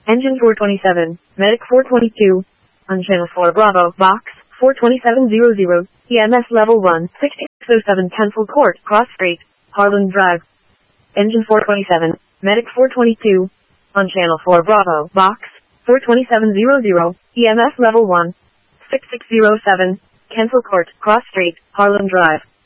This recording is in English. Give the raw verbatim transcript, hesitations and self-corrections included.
Engine four twenty-seven, Medic four twenty-two, on channel four Bravo, box, four twenty-seven hundred, E M S level one, sixty-six oh seven Kensal Court, Cross Street, Harlan Drive. Engine four twenty-seven, Medic four twenty-two, on channel four Bravo, box, four twenty-seven hundred, E M S level one, sixty-six oh seven, Kensal Court, Cross Street, Harlan Drive.